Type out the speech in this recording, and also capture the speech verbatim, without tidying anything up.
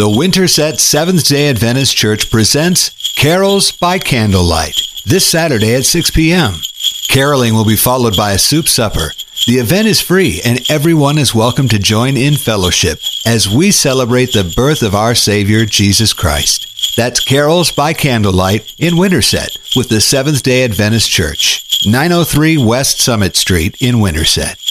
The Winterset Seventh-day Adventist Church presents Carols by Candlelight this Saturday at six p.m. Caroling will be followed by a soup supper. The event is free and everyone is welcome to join in fellowship as we celebrate the birth of our Savior, Jesus Christ. That's Carols by Candlelight in Winterset with the Seventh-day Adventist Church, nine oh three West Summit Street in Winterset.